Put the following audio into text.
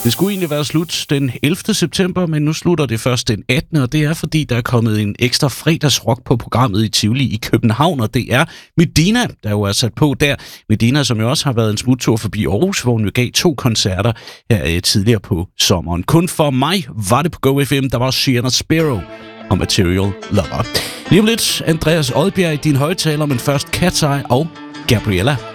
Det skulle egentlig være slut den 11. september, men nu slutter det først den 18. Og det er, fordi der er kommet en ekstra fredagsrock på programmet i Tivoli i København, og det er Medina, der jo er sat på der. Medina, som jo også har været en smuttur forbi Aarhus, hvor hun jo gav 2 koncerter her tidligere på sommeren. Kun for mig var det på Go FM, der var Sienna Sparrow og Material Lover. Lige om lidt, Andreas Odbjerg i din højtaler, men først Cat's Eye og Gabriella.